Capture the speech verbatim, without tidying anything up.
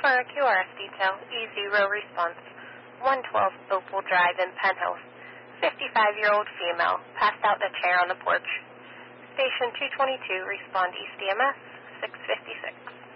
For a Q R S detail, E zero response, one twelve Opal Drive in Penhouse. fifty-five-year-old female, passed out in a chair on the porch. Station two twenty-two, respond East E M S, six fifty-six.